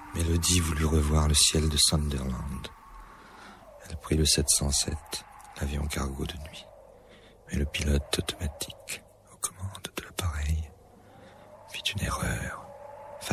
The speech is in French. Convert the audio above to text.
Mélodie voulut revoir le ciel de Sunderland. Elle prit le 707, l'avion cargo de nuit. Mais le pilote automatique